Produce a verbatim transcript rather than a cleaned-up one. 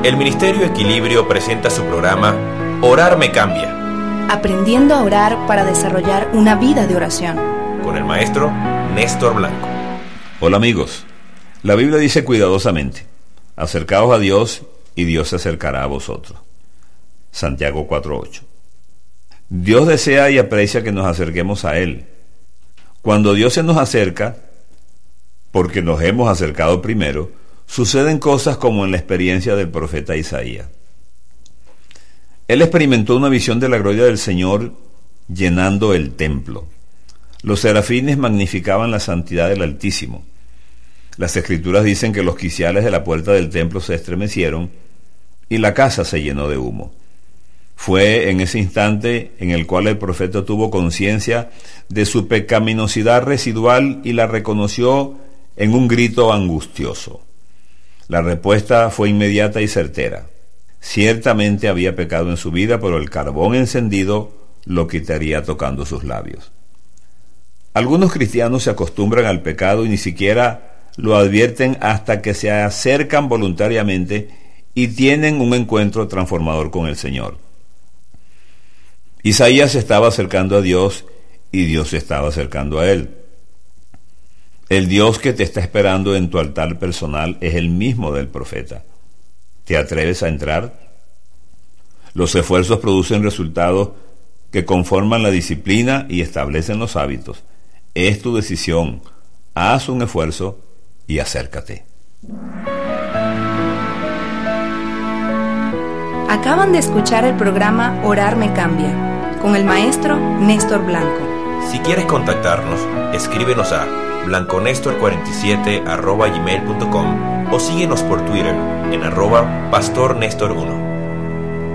El Ministerio Equilibrio presenta su programa Orar me cambia. Aprendiendo a orar para desarrollar una vida de oración. Con el maestro Néstor Blanco. Hola amigos, la Biblia dice cuidadosamente: acercaos a Dios y Dios se acercará a vosotros. Santiago cuatro ocho. Dios desea y aprecia que nos acerquemos a Él. Cuando Dios se nos acerca, porque nos hemos acercado primero, suceden cosas como en la experiencia del profeta Isaías. Él experimentó una visión de la gloria del Señor llenando el templo. Los serafines magnificaban la santidad del Altísimo. Las Escrituras dicen que los quiciales de la puerta del templo se estremecieron y la casa se llenó de humo. Fue en ese instante en el cual el profeta tuvo conciencia de su pecaminosidad residual y la reconoció en un grito angustioso. La respuesta fue inmediata y certera. Ciertamente había pecado en su vida, pero el carbón encendido lo quitaría tocando sus labios. Algunos cristianos se acostumbran al pecado y ni siquiera lo advierten hasta que se acercan voluntariamente y tienen un encuentro transformador con el Señor. Isaías se estaba acercando a Dios y Dios se estaba acercando a él. El Dios que te está esperando en tu altar personal es el mismo del profeta. ¿Te atreves a entrar? Los esfuerzos producen resultados que conforman la disciplina y establecen los hábitos. Es tu decisión. Haz un esfuerzo y acércate. Acaban de escuchar el programa Orar me cambia, con el maestro Néstor Blanco. Si quieres contactarnos, escríbenos a blanconestor cuarenta y siete arroba gmail punto com o síguenos por Twitter en arroba pastor Néstor uno.